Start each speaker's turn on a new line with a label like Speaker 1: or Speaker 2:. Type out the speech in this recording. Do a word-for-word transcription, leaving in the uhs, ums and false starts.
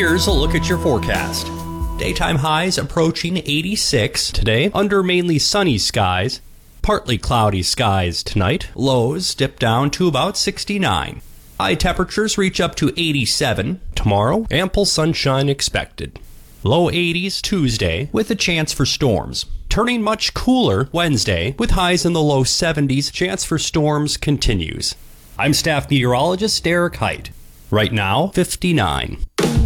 Speaker 1: Here's a look at your forecast. Daytime highs approaching eighty-six today under mainly sunny skies. Partly cloudy skies tonight. Lows dip down to about sixty-nine. High temperatures reach up to eighty-seven. Tomorrow, ample sunshine expected. Low eighties Tuesday with a chance for storms. Turning much cooler Wednesday with highs in the low seventies. Chance for storms continues. I'm staff meteorologist Derek Height. Right now, fifty-nine.